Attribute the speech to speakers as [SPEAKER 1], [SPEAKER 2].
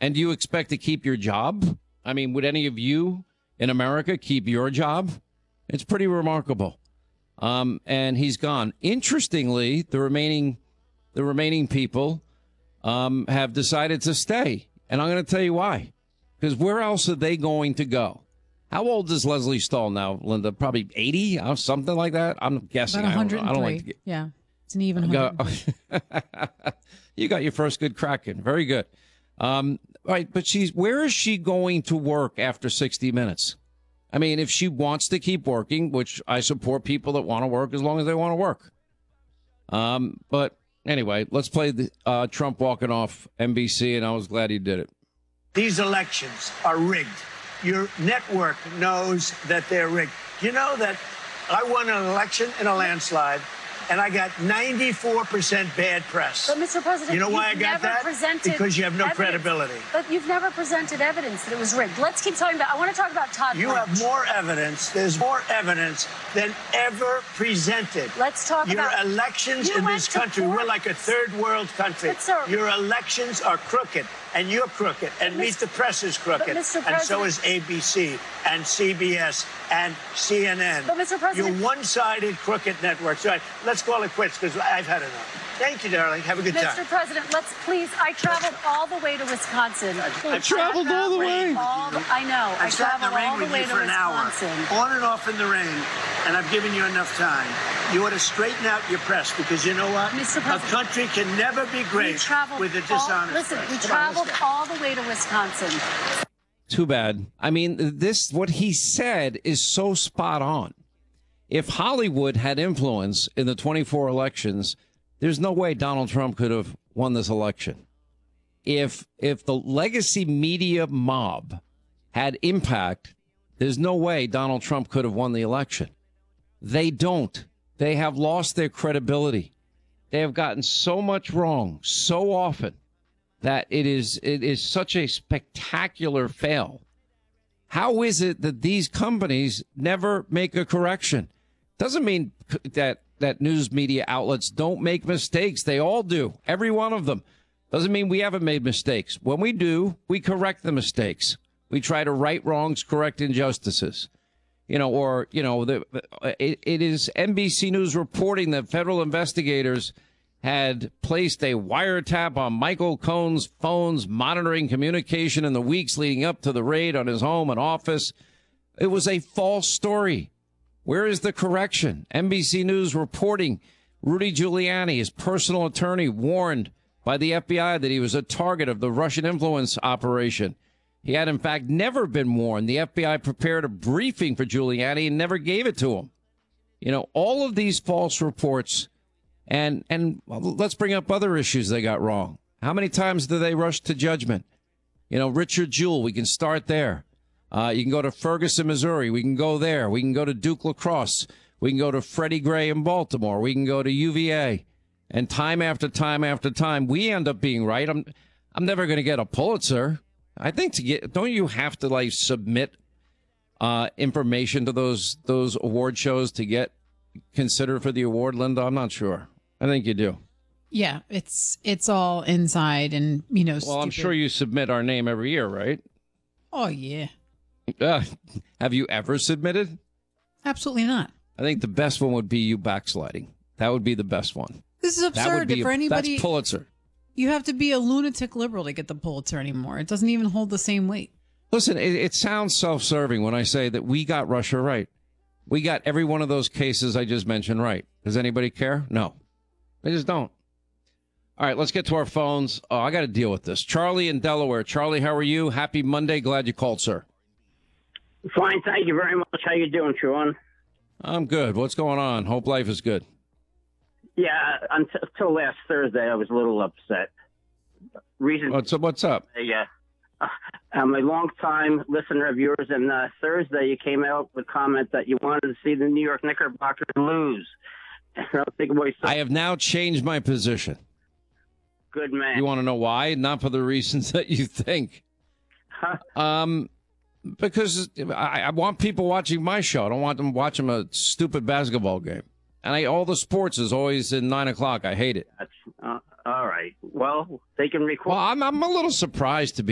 [SPEAKER 1] And do you expect to keep your job? I mean, would any of you in America keep your job? It's pretty remarkable. And he's gone. Interestingly, the remaining people have decided to stay. And I'm going to tell you why. Because where else are they going to go? How old is Leslie Stahl now, Linda? Probably 80, something like that. I'm guessing.
[SPEAKER 2] About 103.
[SPEAKER 1] I don't like to get...
[SPEAKER 2] Yeah, it's an even 100.
[SPEAKER 1] You got your first good crack in. Very good. Right, but where is she going to work after 60 Minutes? I mean, if she wants to keep working, which I support people that want to work as long as they want to work. But anyway, let's play the Trump walking off NBC, and I was glad he did it.
[SPEAKER 3] These elections are rigged. Your network knows that they're rigged. You know that I won an election in a landslide, and I got 94% bad press.
[SPEAKER 4] But, Mr. President,
[SPEAKER 3] you know why I got that? Because you have no credibility.
[SPEAKER 4] But you've never presented evidence that it was rigged. Let's keep talking about. I want to talk about Todd.
[SPEAKER 3] You have more evidence. There's more evidence than ever presented.
[SPEAKER 4] Let's talk
[SPEAKER 3] your
[SPEAKER 4] about
[SPEAKER 3] elections in this country. We're like a third world country.
[SPEAKER 4] But, sir,
[SPEAKER 3] your elections are crooked, and you're crooked, and Meet the Press is crooked, and so is ABC and CBS and CNN.
[SPEAKER 4] But, Mr. President,
[SPEAKER 3] you're one-sided crooked networks. All right, let's call it quits because I've had enough. Thank you, darling. Have a good time.
[SPEAKER 4] Mr. President, let's please. I traveled all the way to Wisconsin.
[SPEAKER 1] I traveled all the way.
[SPEAKER 4] I know. I traveled all the way to Wisconsin.
[SPEAKER 3] On and off in the rain, and I've given you enough time. You ought to straighten out your press because you know what?
[SPEAKER 4] Mr. President,
[SPEAKER 3] a country can never be great with a dishonest press.
[SPEAKER 4] We traveled all the way to Wisconsin.
[SPEAKER 1] Too bad. I mean, what he said is so spot on. If Hollywood had influence in the 24 elections, there's no way Donald Trump could have won this election. If the legacy media mob had impact, there's no way Donald Trump could have won the election. They don't. They have lost their credibility. They have gotten so much wrong so often that it is such a spectacular fail. How is it that these companies never make a correction? Doesn't mean that news media outlets don't make mistakes. They all do. Every one of them. Doesn't mean we haven't made mistakes. When we do, we correct the mistakes. We try to right wrongs, correct injustices. It is NBC News reporting that federal investigators had placed a wiretap on Michael Cohen's phones, monitoring communication in the weeks leading up to the raid on his home and office. It was a false story. Where is the correction? NBC News reporting Rudy Giuliani, his personal attorney, warned by the FBI that he was a target of the Russian influence operation. He had, in fact, never been warned. The FBI prepared a briefing for Giuliani and never gave it to him. All of these false reports. And let's bring up other issues they got wrong. How many times do they rush to judgment? Richard Jewell, we can start there. You can go to Ferguson, Missouri. We can go there. We can go to Duke Lacrosse. We can go to Freddie Gray in Baltimore. We can go to UVA. And time after time after time, we end up being right. I'm never going to get a Pulitzer. I think don't you have to submit information to those award shows to get considered for the award, Linda? I'm not sure. I think you do.
[SPEAKER 2] Yeah, it's all inside and,
[SPEAKER 1] Well,
[SPEAKER 2] stupid.
[SPEAKER 1] I'm sure you submit our name every year, right?
[SPEAKER 2] Oh, yeah.
[SPEAKER 1] Have you ever submitted?
[SPEAKER 2] Absolutely not.
[SPEAKER 1] I think the best one would be you backsliding. That would be the best one.
[SPEAKER 2] This is absurd for anybody.
[SPEAKER 1] That's Pulitzer.
[SPEAKER 2] You have to be a lunatic liberal to get the Pulitzer anymore. It doesn't even hold the same weight.
[SPEAKER 1] Listen, it sounds self-serving when I say that we got Russia right. We got every one of those cases I just mentioned right. Does anybody care? No. They just don't. All right, let's get to our phones. Oh, I got to deal with this. Charlie in Delaware. Charlie, how are you? Happy Monday. Glad you called, sir.
[SPEAKER 5] Fine, thank you very much. How you doing, Sean?
[SPEAKER 1] I'm good. What's going on? Hope life is good.
[SPEAKER 5] Yeah, until last Thursday, I was a little upset.
[SPEAKER 1] What's up?
[SPEAKER 5] I'm a long-time listener of yours, and Thursday you came out with a comment that you wanted to see the New York Knickerbockers lose.
[SPEAKER 1] I have now changed my position.
[SPEAKER 5] Good man.
[SPEAKER 1] You want to know why? Not for the reasons that you think. Because I want people watching my show. I don't want them watching a stupid basketball game. And all the sports is always at 9 o'clock. I hate it.
[SPEAKER 5] All right. Well, they can record.
[SPEAKER 1] Well, I'm a little surprised to be